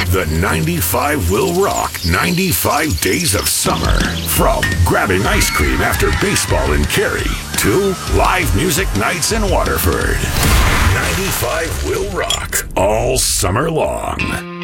The 95 will rock 95 days of summer. From grabbing ice cream after baseball in Cary to live music nights in Waterford. 95 will rock all summer long.